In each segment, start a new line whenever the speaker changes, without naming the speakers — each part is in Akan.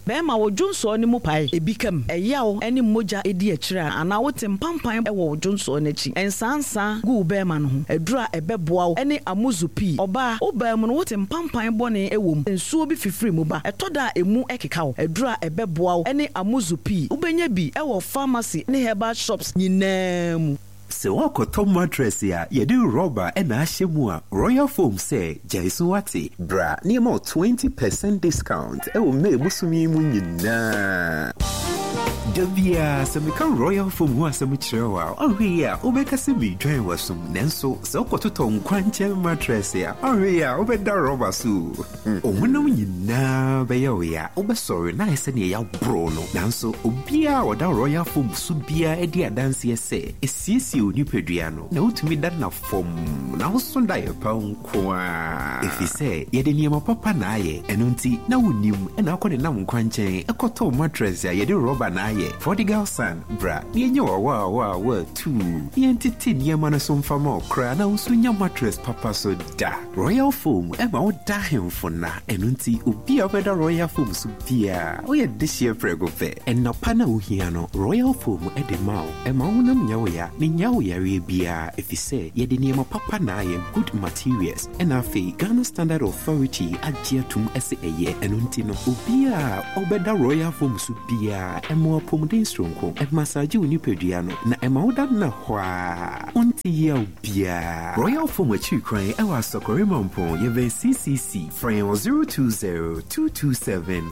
bema wo dwonso ne mu pae ebikam eyawo ene moja edi akira ana wote mpampan wo dwonso ne chi ensansa gu bema no ho adura ebeboa wo ene amuzupi oba oba mu no wote mpampan bone ewom ensuo bi fifiri mu ba etoda emu ekeka wo adura ebeboa wo ene amuzupi ubenya bi ewo pharmacy ne herbal shops nyinaa
Se wako tom mattress ya yedi rubber ena ashemua Royal Foam say Jason wati bra ni mo 20% discount ewo me busumi mu nyina Davia semika Royal Foam ho asem kirewa ohia obeka se mi dwan wasum nenso se okototo nkwanche mattress ya ohia obeda rubber su omunam nyina be ya obesori na ese ne ya bro no nanso obia oda Royal Foam su bia edi adanse ese esisi onipedua no na utumi da na fom na wosonda ye pa nkoa efise yede niema papa na aye eno nti na wonim ena akọ ne nam nkwanche ekoto mattress ya yede rubber na aye for the girl son bra yenye wa tu yentiti niema na so mfama okra na usunya mattress papa so da Royal Foam ema oda hemfo na eno nti obi obeda Royal Foam so bia o ye dishie prego fe ena pa na ohia no Royal Foam edema ema wonam nyawo ya ni nyawo yare bia efise yede niema papa na aye good materials ena fe Ghana Standard Authority agiatum ese eye eno nti no obia obeda Royal Foam so bia emo pomden stronko e massage unipedua no na ema woda na hwa onti ya obia Royal Foam achi kran e wa sokore mampo ye ve CCC frame 020-227-1000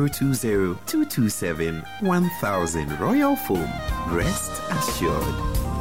020-227-1000 Royal Foam, rest assured.